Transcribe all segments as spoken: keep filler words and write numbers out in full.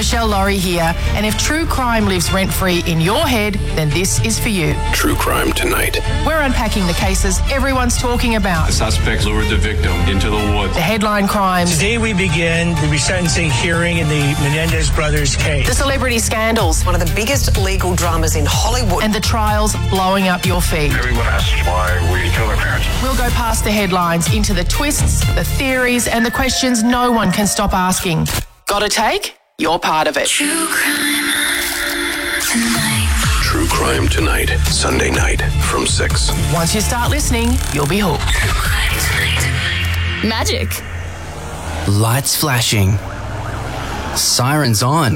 Michelle Laurie here, and if true crime lives rent-free in your head, then this is for you. True Crime Tonight. We're unpacking the cases everyone's talking about. The suspect lured the victim into the woods. The headline crimes. Today we begin the resentencing hearing in the Menendez brothers case. The celebrity scandals. One of the biggest legal dramas in Hollywood. And the trials blowing up your feed. Everyone asks why we kill their parents. We'll go past the headlines into the twists, the theories, and the questions no one can stop asking. Got a take? You're part of it. True Crime Tonight. True Crime Tonight. Sunday night from six. Once you start listening, you'll be hooked. True Crime Tonight. Magic. Lights flashing. Sirens on.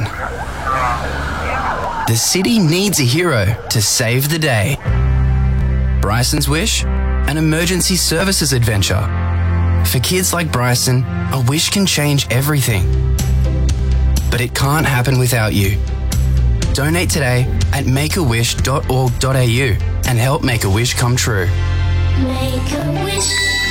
The city needs a hero to save the day. Bryson's wish? An emergency services adventure. For kids like Bryson, a wish can change everything. But it can't happen without you. Donate today at make a wish dot org dot a u and help make a wish come true. Make a wish.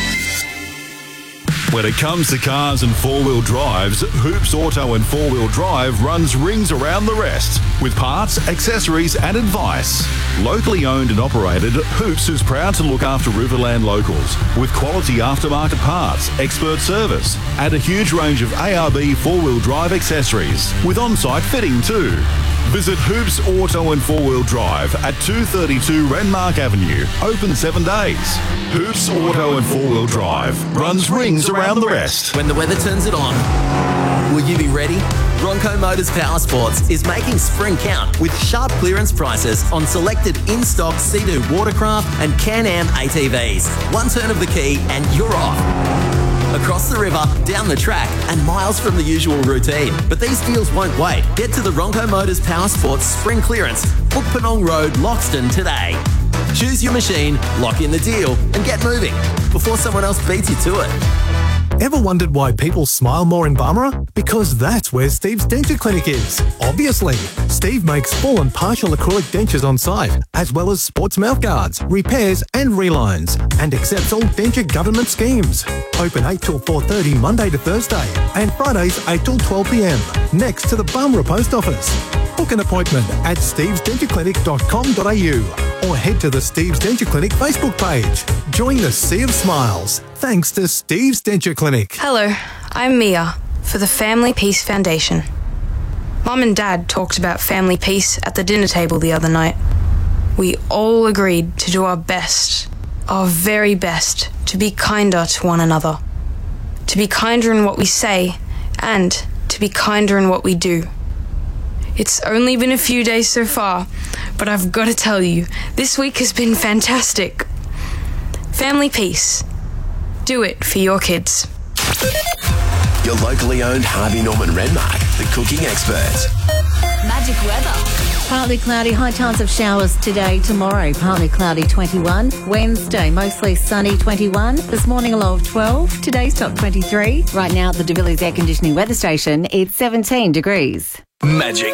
When it comes to cars and four-wheel drives, Hoops Auto and Four Wheel Drive runs rings around the rest with parts, accessories and advice. Locally owned and operated, Hoops is proud to look after Riverland locals with quality aftermarket parts, expert service and a huge range of A R B four-wheel drive accessories with on-site fitting too. Visit Hoops Auto and Four Wheel Drive at two thirty-two Renmark Avenue, open seven days. Hoops Auto and Four Wheel Drive runs rings around the rest. When the weather turns it on, will you be ready? Bronco Motors Power Sports is making spring count with sharp clearance prices on selected in-stock Sea-Doo watercraft and Can-Am A T Vs. One turn of the key and you're off. Across the river, down the track, and miles from the usual routine. But these deals won't wait. Get to the Ronco Motors Power Sports Spring Clearance, Book Penong Road, Loxton today. Choose your machine, lock in the deal, and get moving before someone else beats you to it. Ever wondered why people smile more in Barmera? Because that's where Steve's Denture Clinic is. Obviously, Steve makes full and partial acrylic dentures on site, as well as sports mouth guards, repairs and relines, and accepts all denture government schemes. Open eight till four thirty Monday to Thursday, and Fridays eight till twelve p m, next to the Barmera Post Office. Book an appointment at steves denture clinic dot com dot a u or head to the Steve's Denture Clinic Facebook page. Join the sea of smiles, thanks to Steve's Denture Clinic. Hello, I'm Mia for the Family Peace Foundation. Mum and Dad talked about family peace at the dinner table the other night. We all agreed to do our best, our very best, to be kinder to one another. To be kinder in what we say and to be kinder in what we do. It's only been a few days so far, but I've got to tell you, this week has been fantastic. Family peace. Do it for your kids. Your locally owned Harvey Norman Renmark, the cooking experts. Magic weather. Partly cloudy, high chance of showers today, tomorrow. Partly cloudy, twenty-one. Wednesday, mostly sunny, twenty-one. This morning, a low of twelve. Today's top twenty-three. Right now at the De Villiers Air Conditioning Weather Station, it's seventeen degrees. Magic